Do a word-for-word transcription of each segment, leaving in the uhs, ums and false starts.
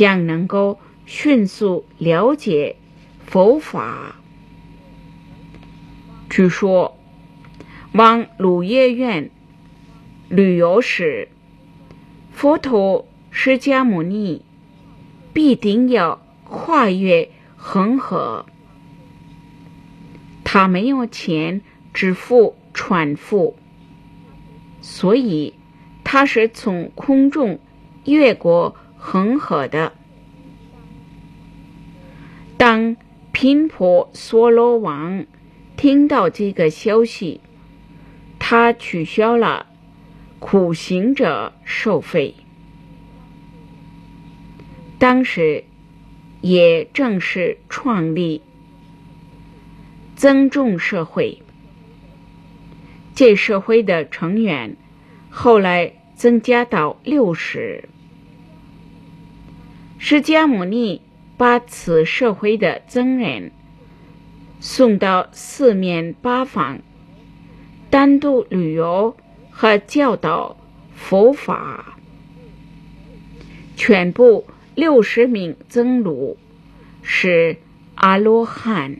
将能够迅速了解佛法。据说往鹿野苑旅游时，佛陀释迦牟尼必定要跨越恒河，他没有钱支付船夫，所以他是从空中越过恒河的。当频婆娑罗王听到这个消息，他取消了苦行者收费。当时也正式创立增众社会，这社会的成员后来增加到六十。释迦牟尼把此社会的僧人送到四面八方，单独旅游和教导佛法。全部六十名僧侣是阿罗汉。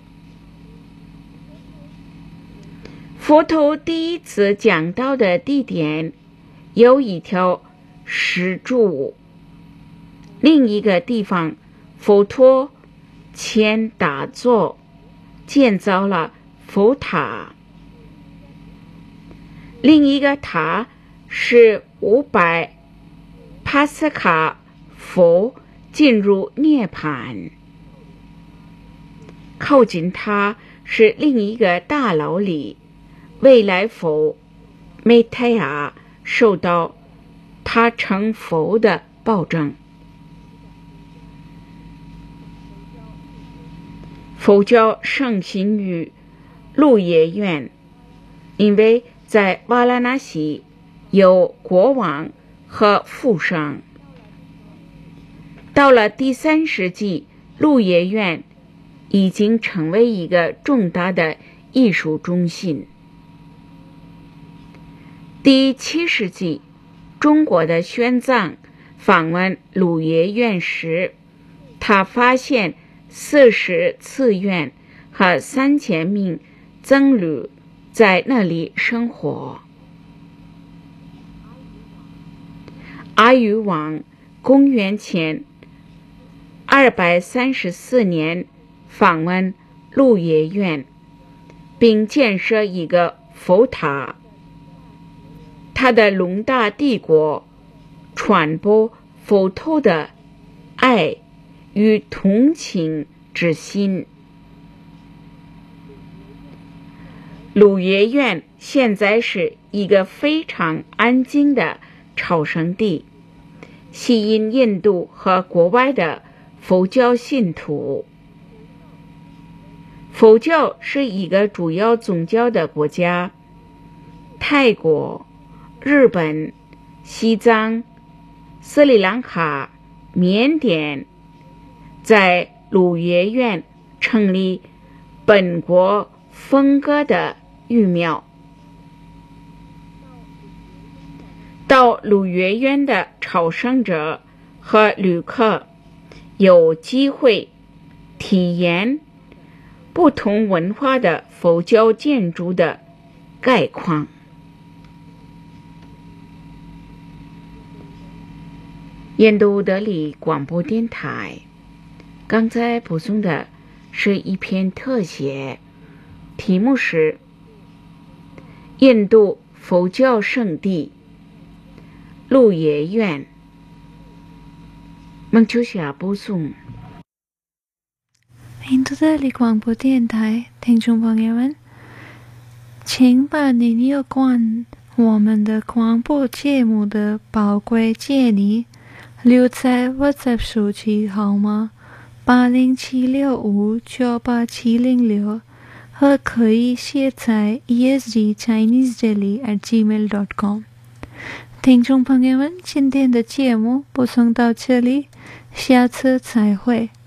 佛陀第一次讲道的地点有一条石柱，另一个地方佛陀前打坐建造了佛塔，另一个塔是五百帕斯卡佛进入涅槃，靠近它是另一个大楼里未来佛梅泰亚受到他成佛的保证。佛教盛行于鹿野苑，因为在瓦拉纳西有国王和富商。到了第三世纪，鹿野苑已经成为一个重大的艺术中心。第七世纪，中国的玄奘访问鹿野苑时，他发现四十寺院和三千名僧侣在那里生活。阿育王公元前二百三十四年访问鹿野苑，并建设一个佛塔。他的龙大帝国传播佛陀的爱与同情之心。鹿野苑现在是一个非常安静的朝圣地，吸引印度和国外的佛教信徒。佛教是一个主要宗教的国家，泰国、日本、西藏、斯里兰卡、缅甸在鹿野苑成立本国风格的玉庙。到鹿野苑的朝圣者和旅客有机会体验不同文化的佛教建筑的概况。印度德里广播电台刚才播送的是一篇特写，题目是印度佛教圣地鹿野苑。孟秋霞播送。 印度德里广播电台听众朋友们，请把您有关我们的广播节目的宝贵建议留在 WhatsApp 手机号码八零七六五九八七零六，和可以写在 e s g chinese daily at gmail dot com。 听众朋友们，今天的节目播送到这里，下次再会。